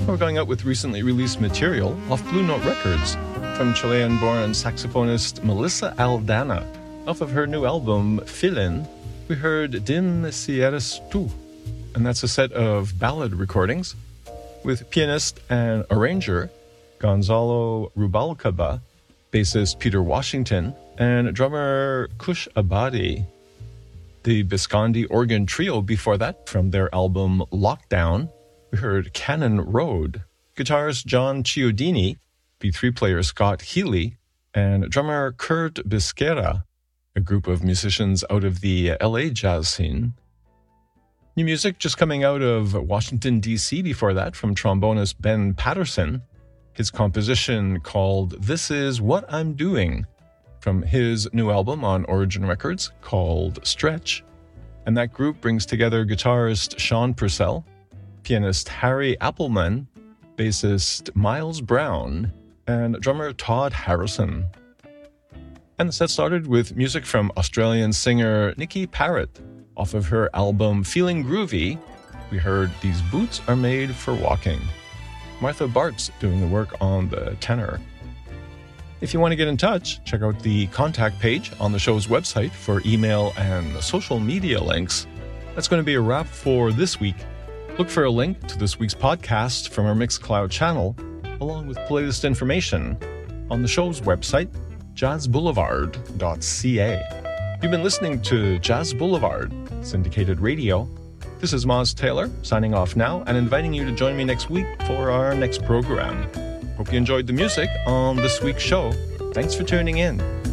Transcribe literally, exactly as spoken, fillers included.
We're going out with recently released material off Blue Note Records from Chilean-born saxophonist Melissa Aldana. Off of her new album, Filin, we heard Dim Si Eres Tu, and that's a set of ballad recordings with pianist and arranger Gonzalo Rubalcaba, bassist Peter Washington, and drummer Kush Abadi. The Biscondi organ trio before that from their album Lockdown, we heard Cannon Road, guitarist John Chiodini, B three player Scott Healy, and drummer Kurt Bisquera, a group of musicians out of the L A jazz scene. New music just coming out of Washington, D C before that from trombonist Ben Patterson, his composition called This Is What I'm Doing, from his new album on Origin Records called Stretch. And that group brings together guitarist Sean Purcell, pianist Harry Appleman, bassist Miles Brown, and drummer Todd Harrison. And the set started with music from Australian singer Nikki Parrott. Off of her album Feeling Groovy, we heard These Boots Are Made for Walking. Martha Bart's doing the work on the tenor. If you want to get in touch, check out the contact page on the show's website for email and social media links. That's going to be a wrap for this week. Look for a link to this week's podcast from our Mixcloud channel, along with playlist information on the show's website, jazz boulevard dot c a. You've been listening to Jazz Boulevard, syndicated radio. This is Moz Taylor, signing off now and inviting you to join me next week for our next program. Hope you enjoyed the music on this week's show. Thanks for tuning in.